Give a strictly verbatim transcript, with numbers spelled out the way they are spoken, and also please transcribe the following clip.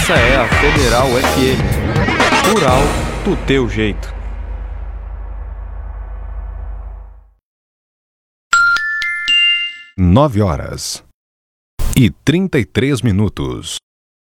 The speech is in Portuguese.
Essa é a Federal F M. Rural do teu jeito. Nove horas e trinta e três minutos.